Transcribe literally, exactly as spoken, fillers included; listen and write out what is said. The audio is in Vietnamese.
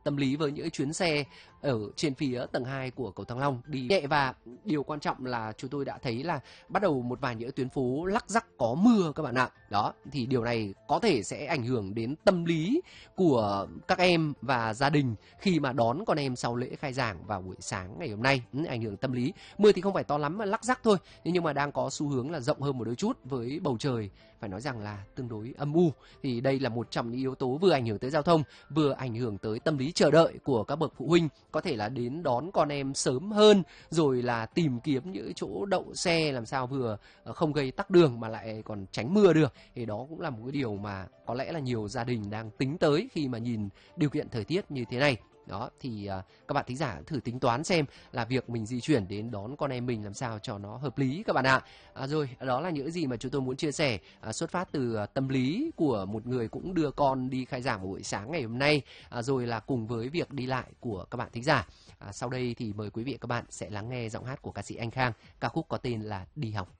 tâm lý với những chuyến xe ở trên phía tầng hai của cầu Thăng Long đi nhẹ. Và điều quan trọng là chúng tôi đã thấy là bắt đầu một vài những tuyến phố lắc rắc có mưa các bạn ạ. Đó, thì điều này có thể sẽ ảnh hưởng đến tâm lý của các em và gia đình khi mà đón con em sau lễ khai giảng vào buổi sáng ngày hôm nay. Ừ, ảnh hưởng tâm lý. Mưa thì không phải to lắm mà lắc rắc thôi, nhưng mà đang có xu hướng là rộng hơn một đôi chút, với bầu trời phải nói rằng là tương đối âm u. Thì đây là một trong những yếu tố vừa ảnh hưởng tới giao thông, vừa ảnh hưởng tới tâm lý chờ đợi của các bậc phụ huynh, có thể là đến đón con em sớm hơn, rồi là tìm kiếm những chỗ đậu xe làm sao vừa không gây tắc đường mà lại còn tránh mưa được. Thì đó cũng là một cái điều mà có lẽ là nhiều gia đình đang tính tới khi mà nhìn điều kiện thời tiết như thế này. Đó, thì uh, các bạn thính giả thử tính toán xem là việc mình di chuyển đến đón con em mình làm sao cho nó hợp lý các bạn ạ. À, rồi, đó là những gì mà chúng tôi muốn chia sẻ, uh, xuất phát từ uh, tâm lý của một người cũng đưa con đi khai giảng buổi sáng ngày hôm nay, uh, rồi là cùng với việc đi lại của các bạn thính giả. Uh, sau đây thì mời quý vị và các bạn sẽ lắng nghe giọng hát của ca sĩ Anh Khang, ca khúc có tên là Đi Học.